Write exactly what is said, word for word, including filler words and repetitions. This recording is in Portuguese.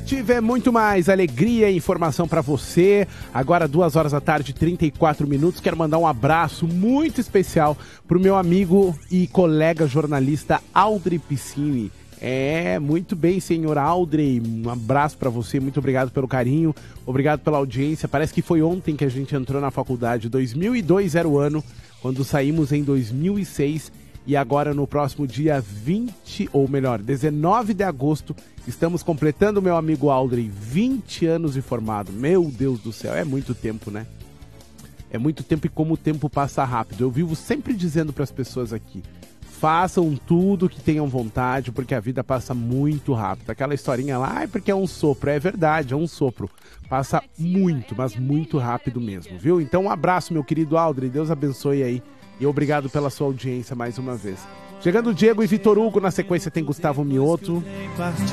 tiver muito mais alegria e informação para você. Agora, duas horas da tarde, trinta e quatro minutos. Quero mandar um abraço muito especial pro meu amigo e colega jornalista Aldrey Piscini. É, muito bem, senhor Aldrey. Um abraço para você, muito obrigado pelo carinho, obrigado pela audiência. Parece que foi ontem que a gente entrou na faculdade. dois mil e dois era o ano, quando saímos em dois mil e seis. E agora no próximo dia vinte, ou melhor, dezenove de agosto, estamos completando, meu amigo Aldrey, vinte anos de formado. Meu Deus do céu, é muito tempo, né? É muito tempo e como o tempo passa rápido. Eu vivo sempre dizendo para as pessoas aqui, façam tudo que tenham vontade, porque a vida passa muito rápido. Aquela historinha lá, é porque é um sopro. É verdade, é um sopro. Passa muito, mas muito rápido mesmo, viu? Então um abraço, meu querido Aldrey, Deus abençoe aí. E obrigado pela sua audiência mais uma vez. Chegando o Diego e Vitor Hugo, na sequência tem Gustavo Mioto.